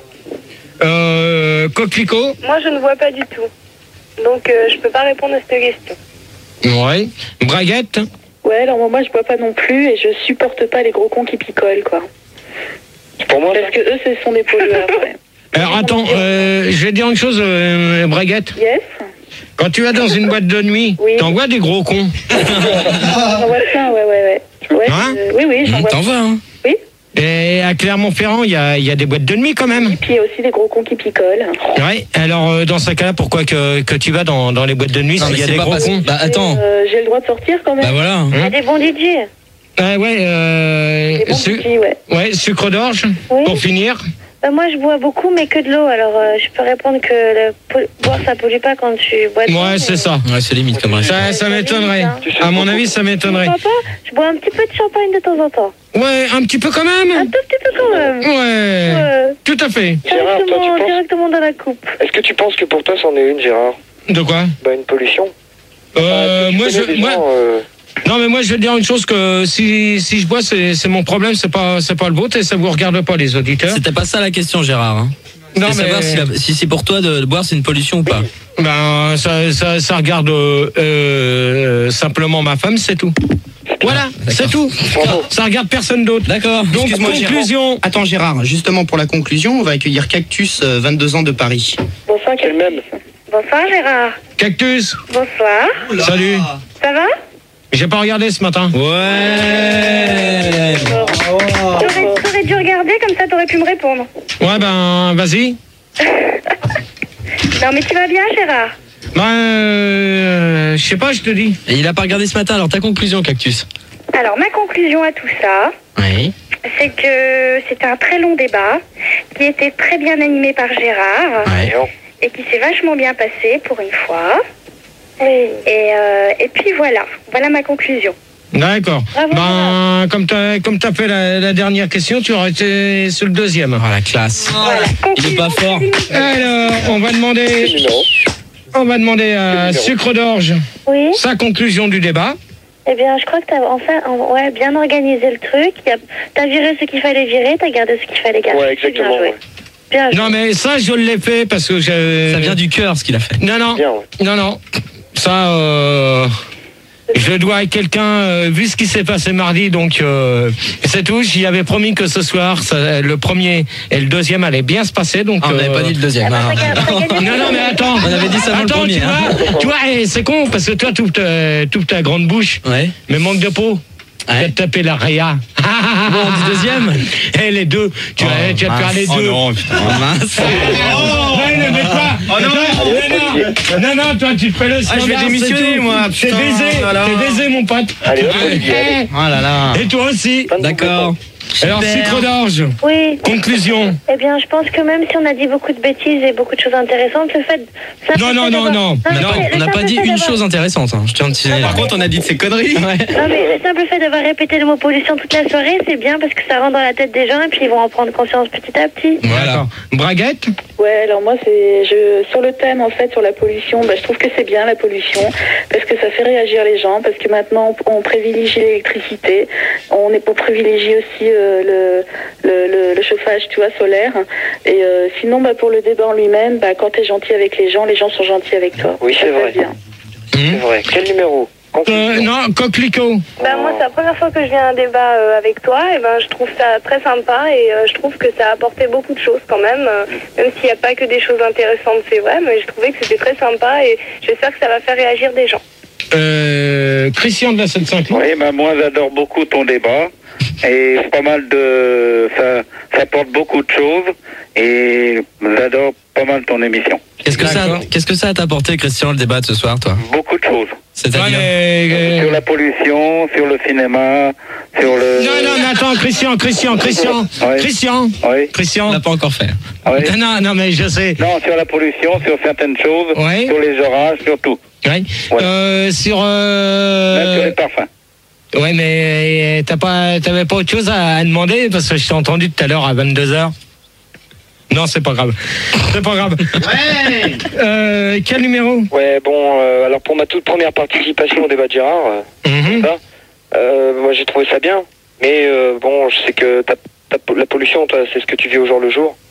S2: Euh, Coquelicot.
S1: Moi, je ne vois pas du tout. Donc, euh, je peux pas répondre à cette question.
S2: Ouais. Braguette.
S10: Ouais, alors moi, je bois pas non plus et je supporte pas les gros cons qui picolent, quoi.
S4: Pour moi,
S10: Parce que eux, ce sont des pollueurs, ouais.
S2: Alors attends, euh, je vais dire une chose, euh, Braguette.
S10: Yes?
S2: Quand tu vas dans une boîte de nuit,
S10: Oui.
S2: t'en vois des gros cons.
S10: J'en vois plein, ouais, ouais, ouais. ouais
S2: Hein
S10: euh, oui, oui, j'en vois
S3: T'en
S10: plein.
S3: vois, hein?
S10: Oui?
S2: Et à Clermont-Ferrand, il y a, il y a des boîtes de nuit quand même.
S10: Puis il y a aussi des gros cons qui picolent.
S2: Ouais. Alors euh, dans ce cas-là, pourquoi que, que tu vas dans, dans les boîtes de nuit
S3: Non,
S2: s'il
S3: mais
S2: y a
S3: c'est
S2: des
S3: pas
S2: gros
S3: parce-
S2: cons?
S3: Bah attends.
S10: Euh, j'ai le droit de sortir quand même.
S3: Bah voilà.
S1: Il y a des bons D J.
S2: Ah ouais. Euh,
S10: Des bons
S2: su-
S10: petits, ouais.
S2: ouais, sucre d'orge.
S1: Oui.
S2: Pour finir.
S1: Bah, moi, je bois beaucoup, mais que de l'eau. Alors, euh, je peux répondre que le po- boire, ça pollue pas quand tu bois de l'eau.
S2: Ouais, c'est ça.
S3: Ouais, c'est limite comme réponse.
S2: Ça, ça m'étonnerait. À mon avis, ça
S1: Je
S2: m'étonnerait.
S1: bois pas. Je bois un petit peu de champagne de temps en temps.
S2: Ouais, un petit peu quand
S1: Un
S2: même.
S1: tout petit peu quand même.
S2: Ouais.
S1: Ouais.
S2: Tout à fait.
S4: Gérard, toi, tu
S1: Directement,
S4: penses-
S1: directement dans la coupe.
S4: est-ce que tu penses que pour toi, c'en est une, Gérard?
S2: De quoi?
S4: Bah, une pollution.
S2: Euh,
S4: Tu
S2: moi,
S4: connais
S2: je,
S4: des
S2: moi,
S4: gens, euh,
S2: non, mais moi, je vais te dire une chose que si, si je bois, c'est, c'est mon problème, c'est pas, c'est pas le vôtre et ça vous regarde pas, les auditeurs.
S3: C'était pas ça la question, Gérard. Hein.
S2: Non,
S3: C'était savoir si, la- si c'est pour toi de, de boire, c'est une pollution ou pas.
S2: Ben, ça, ça, ça regarde euh, euh, simplement ma femme, c'est tout. Voilà, c'est tout. Ça regarde personne d'autre.
S3: D'accord.
S2: Donc,
S6: Excuse-moi, Gérard.
S2: conclusion.
S6: Attends Gérard, justement pour la conclusion, on va accueillir Cactus, euh, vingt-deux ans de Paris.
S10: Bonsoir,
S4: c'est le même.
S1: Bonsoir, Gérard.
S2: Cactus,
S1: Bonsoir.
S2: salut.
S1: Ça va?
S2: J'ai pas regardé ce matin.
S3: Ouais.
S1: T'aurais, t'aurais dû regarder, comme ça, t'aurais pu me répondre.
S2: Ouais, ben, vas-y.
S1: Non, mais tu vas bien, Gérard?
S2: Ben, euh, je sais pas, je te dis.
S3: Et il a pas regardé ce matin, alors ta conclusion, Cactus.
S9: Alors, ma conclusion à tout ça,
S6: Oui.
S9: c'est que c'était un très long débat qui était très bien animé par Gérard
S6: Ouais.
S9: et qui s'est vachement bien passé pour une fois. Et, euh, et puis voilà, voilà ma conclusion.
S2: D'accord.
S9: Bravo,
S2: Ben, comme t'as comme t'as fait la, la dernière question, tu aurais été sur le deuxième.
S3: Oh la classe.
S9: Voilà.
S3: Il est pas fort.
S2: Alors, on va demander,
S4: Numéro.
S2: on va demander à Sucre d'Orge
S9: Oui.
S2: sa conclusion du débat.
S9: Eh bien, je crois que t'as enfin, en- ouais, bien organisé le truc. Y a- T'as viré ce qu'il fallait virer, t'as gardé ce qu'il fallait garder.
S4: Ouais,
S9: C'est
S4: exactement.
S9: Bien joué.
S4: Ouais.
S9: Bien joué.
S2: Non, mais ça, je l'ai fait parce que j'ai.
S3: Ça vient du cœur ce qu'il a fait.
S2: Non, non.
S4: Bien, ouais.
S2: Non, non. Ça, euh, je dois à quelqu'un, euh, vu ce qui s'est passé mardi, donc euh, c'est tout. J'y avais promis que ce soir, ça, le premier et le deuxième allaient bien se passer. Donc,
S3: Ah, on n'avait
S2: euh,
S3: pas dit le deuxième.
S9: Ah bah,
S3: hein.
S9: t'as ga- t'as gagné.
S2: Non, non, mais attends.
S3: On avait dit ça dans le
S2: Attends,
S3: premier,
S2: tu
S3: hein.
S2: vois, tu vois, eh, c'est con parce que toi, tu ouvres ta, tu ouvres ta grande bouche,
S3: Ouais.
S2: mais manque de peau. Tu vas
S3: Ouais.
S2: te taper la réa.
S3: Bon, on dit deuxième.
S2: Eh, les deux. Tu vas, tu vas te faire les
S3: Oh
S2: deux.
S3: non, putain. Oh, mince.
S2: Oh, ouais, ne mets pas.
S3: Oh non.
S2: non, non, non, non, toi tu te fais le
S3: Ah, je vais
S2: standard,
S3: démissionner,
S2: c'est tout.
S3: moi,
S2: T'es
S3: putain,
S2: baisé,
S3: voilà.
S2: t'es baisé mon pote.
S4: Allez, hop, Olivier, allez.
S2: Eh,
S3: Oh là là.
S2: et toi aussi.
S3: D'accord.
S2: Alors,
S3: Super.
S2: Sucre d'Orge,
S9: Oui.
S2: conclusion.
S9: Eh bien, je pense que même si on a dit beaucoup de bêtises et beaucoup de choses intéressantes, le fait. simple
S2: Non,
S9: fait
S2: non, non,
S9: d'avoir-
S2: non.
S9: mais
S3: Non,
S9: le
S3: on n'a
S9: simple
S3: pas dit
S9: fait
S3: une
S9: d'avoir-
S3: chose intéressante. hein. Je tiens à te signaler.
S11: Par contre, on a dit de ces conneries.
S3: Ouais.
S9: Non, mais le simple fait d'avoir répété le mot pollution toute la soirée, c'est bien parce que ça rentre dans la tête des gens et puis ils vont en prendre conscience petit à petit.
S2: Voilà. Braguette.
S10: Ouais, alors moi, c'est je sur le thème, en fait, sur la pollution, bah, je trouve que c'est bien, la pollution, parce que ça fait réagir les gens, parce que maintenant, on, on privilégie l'électricité, on est pour privilégier aussi euh, le, le, le, le chauffage, tu vois, solaire. Et euh, sinon, bah, pour le débat en lui-même, bah, quand t'es gentil avec les gens, les gens sont gentils avec toi.
S4: Oui,
S10: Ça
S4: c'est
S10: passe
S4: vrai.
S10: bien.
S4: C'est vrai. Quel numéro?
S2: Euh, non, Coquelicot.
S1: Ben, moi, c'est la première fois que je viens à un débat euh, avec toi, et ben, je trouve ça très sympa, et euh, je trouve que ça a apporté beaucoup de choses quand même, euh, même s'il n'y a pas que des choses intéressantes, c'est vrai, mais je trouvais que c'était très sympa, et j'espère que ça va faire réagir des gens.
S2: Euh, Christian de la sept cinq.
S7: Oui, ben moi j'adore beaucoup ton débat et c'est pas mal de ça, ça apporte beaucoup de choses et j'adore pas mal ton émission.
S3: Qu'est-ce que ça,
S2: D'accord.
S3: qu'est-ce que ça a t'apporté, Christian, le débat de ce soir, toi?
S7: Beaucoup de choses.
S3: C'est-à-dire?
S2: Ouais, mais, euh,
S7: Sur la pollution, sur le cinéma, sur le.
S2: Non, non, mais attends, Christian, Christian, Christian,
S7: Ouais.
S2: Christian,
S7: Oui.
S2: Christian.
S3: On l'a pas encore fait.
S7: Oui.
S2: Non, non, non, mais je sais.
S7: Non, sur la pollution, sur certaines choses,
S2: Ouais.
S7: sur les orages, sur tout.
S2: Ouais.
S7: Ouais.
S2: Euh, sur.
S7: Même sur
S2: Euh...
S7: les parfums.
S2: Ouais, mais euh, t'as pas, t'avais pas autre chose à, à demander parce que je t'ai entendu tout à l'heure à vingt-deux heures. Non, c'est pas grave. C'est pas grave.
S6: Ouais.
S2: Euh, quel numéro?
S4: Ouais, bon, euh, alors pour ma toute première participation au débat de Gérard, euh,
S2: Mhm.
S4: ça, euh, moi j'ai trouvé ça bien, mais euh, bon, je sais que t'as- t'as- la pollution, toi, c'est ce que tu vis au jour le jour,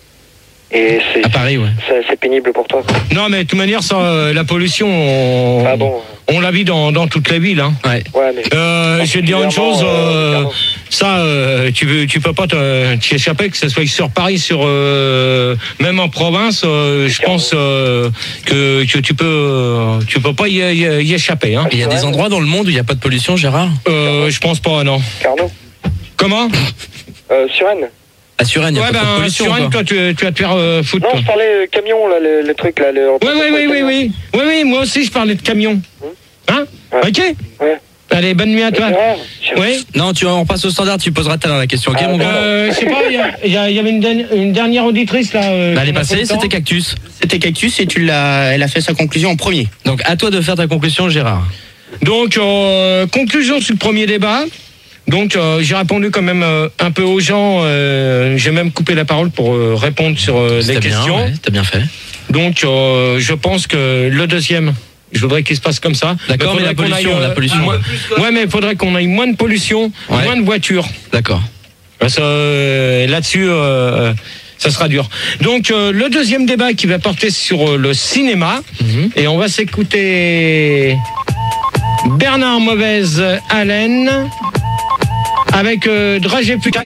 S4: et c'est
S3: À Paris, ouais.
S4: c'est c'est pénible pour toi.
S2: Non, mais de toute manière, ça, euh, la pollution, on,
S4: Ah bon?
S2: on la vit dans, dans toutes les villes. Hein.
S3: Ouais.
S4: Ouais, mais
S2: Euh, je vais te dire une chose, euh,
S4: Particulièrement,
S2: ça, euh, tu veux, tu peux pas te- t'y échapper, que ce soit sur Paris, sur euh, même en province. euh, je pense euh, que, que tu peux, euh, tu peux pas y, y- y échapper. Hein.
S3: Il y a des endroits dans le monde où il n'y a pas de pollution, Gérard?
S2: Euh, je pense pas, non.
S4: Carnot,
S2: Comment?
S4: euh, sur Rennes.
S3: À Suresnes, il n'y a
S2: Ouais,
S3: pas trop de
S2: ben,
S3: pollution.
S2: sur Rennes,
S3: quoi.
S2: toi, tu, tu vas te faire euh, foutre.
S4: Non,
S2: toi.
S4: je parlais euh, camion, là, le, le truc, là. Le...
S2: Oui, oui, oui, oui, oui. Oui, oui, moi aussi, je parlais de camion. Hein?
S4: Ouais.
S2: Ok?
S4: Ouais.
S2: Allez, bonne nuit à toi.
S4: Gérard, je-
S2: Oui?
S3: Non, tu, on passe au standard, tu poseras tout à l'heure la question, ok,
S4: Ah,
S3: mon gars?
S2: Euh, je sais pas, il y a- il y, a- il y avait une, dernière- une dernière auditrice là. euh,
S3: Bah, elle est
S2: qu'on a pas
S3: passée,
S2: le temps.
S3: c'était Cactus.
S6: C'était Cactus et tu l'as, elle a fait sa conclusion en premier.
S3: Donc, à toi de faire ta conclusion, Gérard.
S2: Donc, euh, conclusion sur le premier débat. Donc, euh, j'ai répondu quand même euh, un peu aux gens. euh, j'ai même coupé la parole pour euh, répondre sur euh, les
S3: C'était bien,
S2: questions.
S3: ouais, t'as bien fait.
S2: Donc, euh, je pense que le deuxième, je voudrais qu'il se passe comme ça.
S3: D'accord, mais
S2: faudrait
S3: la
S2: qu'on
S3: pollution,
S2: aille,
S3: la pollution.
S2: moins- ouais, mais il faudrait qu'on aille moins de pollution,
S3: Ouais.
S2: moins de voitures.
S3: D'accord.
S2: Parce que, euh, là-dessus, euh, ça sera dur. Donc, euh, le deuxième débat qui va porter sur euh, le cinéma.
S3: Mhm.
S2: Et on va s'écouter Bernard Mauvaise Haleine avec euh, Dragé Putain.